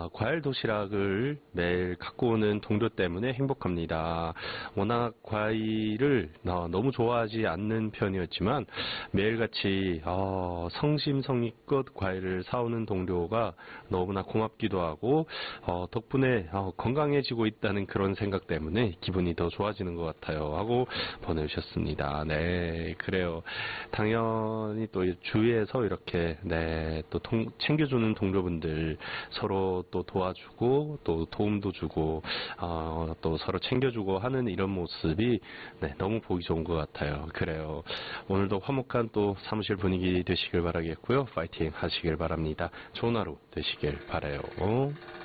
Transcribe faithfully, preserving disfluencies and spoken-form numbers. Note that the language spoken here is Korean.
아, 과일 도시락을 매일 갖고 오는 동료 때문에 행복합니다. 워낙 과일을 어, 너무 좋아하지 않는 편이었지만 매일같이 어, 성심성의껏 과일을 사오는 동료가 너무나 고맙기도 하고 어, 덕분에 어, 건강해지고 있다는 그런 생각 때문에 기분이 더 좋아지는 것 같아요 하고 보내주셨습니다. 네, 그래요. 당연히 또 주위에서 이렇게 네, 또 통, 챙겨주는 동료분들 서로 또 도와주고 또 도움도 주고 어, 또 서로 챙겨주고 하는 이런 모습이 네, 너무 보기 좋은 것 같아요. 그래요. 오늘도 화목한 또 사무실 분위기 되시길 바라겠고요. 파이팅 하시길 바랍니다. 좋은 하루 되시길 바라요.